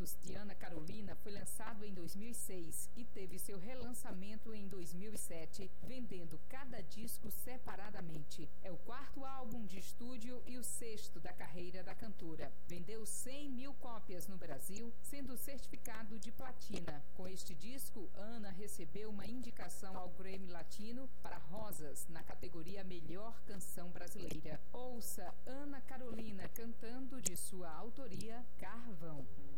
Contos de Ana Carolina foi lançado em 2006 e teve seu relançamento em 2007, vendendo cada disco separadamente. É o quarto álbum de estúdio e o sexto da carreira da cantora. Vendeu 100 mil cópias no Brasil, sendo certificado de platina. Com este disco, Ana recebeu uma indicação ao Grammy Latino para Rosas, na categoria Melhor Canção Brasileira. Ouça Ana Carolina cantando de sua autoria, Carvão.